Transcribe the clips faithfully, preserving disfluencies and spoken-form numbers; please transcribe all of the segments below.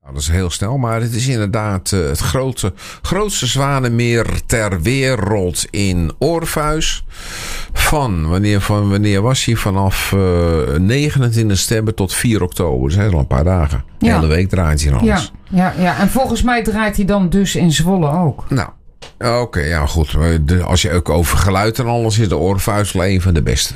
Nou, dat is heel snel, maar het is inderdaad uh, het grote, grootste zwanenmeer ter wereld in Orpheus. Van, wanneer, van, wanneer was hij? Vanaf uh, negenentwintig september tot vier oktober. Dat zijn al een paar dagen. De ja. hele week draait hij nog ja. eens. Ja, ja, en volgens mij draait hij dan dus in Zwolle ook. Nou, oké, okay, ja goed. De, als je ook over geluid en alles is, de Orpheus een van de beste.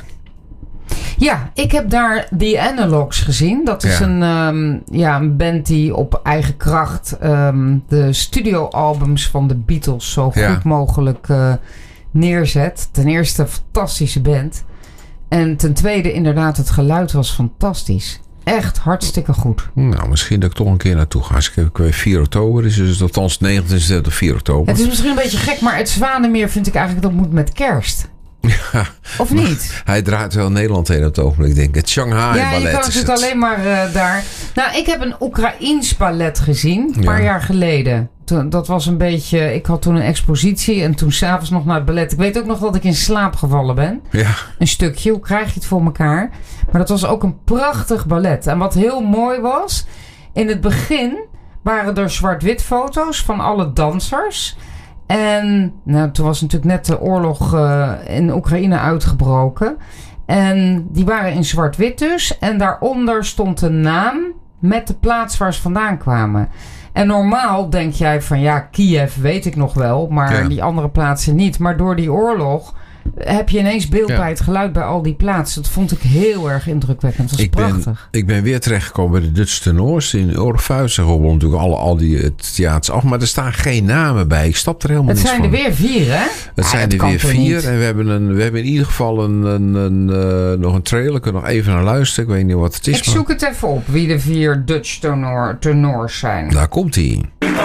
Ja, ik heb daar The Analogs gezien. Dat is ja. een, um, ja, een band die op eigen kracht um, de studioalbums van de Beatles zo goed ja. mogelijk uh, neerzet. Ten eerste een fantastische band. En ten tweede inderdaad het geluid was fantastisch. Echt hartstikke goed. Nou, misschien dat ik toch een keer naartoe ga. Als ik weet vier oktober is, dus althans negentwintig tot vier oktober. Het is misschien een beetje gek, maar het Zwanenmeer vind ik eigenlijk dat moet met kerst. Ja, of niet? Hij draait wel Nederland heen op het ogenblik, denk ik. Het Shanghai ja, ballet. Ja, je kan natuurlijk alleen maar uh, daar. Nou, ik heb een Oekraïens ballet gezien. Een paar ja. jaar geleden. Toen, dat was een beetje... Ik had toen een expositie. En toen s'avonds nog naar het ballet. Ik weet ook nog dat ik in slaap gevallen ben. Ja. Een stukje. Hoe krijg je het voor elkaar? Maar dat was ook een prachtig ballet. En wat heel mooi was... In het begin waren er zwart-wit foto's van alle dansers... En nou, toen was natuurlijk net de oorlog uh, in Oekraïne uitgebroken. En die waren in zwart-wit dus. En daaronder stond een naam met de plaats waar ze vandaan kwamen. En normaal denk jij van ja, Kiev weet ik nog wel. Maar ja. die andere plaatsen niet. Maar door die oorlog heb je ineens beeld ja. bij het geluid bij al die plaatsen. Dat vond ik heel erg indrukwekkend. Dat was ik prachtig. Ben, ik ben weer terechtgekomen bij de Dutch tenors in Orpheus. Ze rollen natuurlijk al, al die theaters af. Maar er staan geen namen bij. Ik stap er helemaal niet van. Het zijn er weer vier, hè? Het ja, zijn er weer vier. Niet. En we hebben, een, we hebben in ieder geval een, een, een, uh, nog een trailer. Kunnen nog even naar luisteren. Ik weet niet wat het is. Ik zoek maar. het even op. Wie de vier Dutch tenor, tenors zijn. Daar komt hij.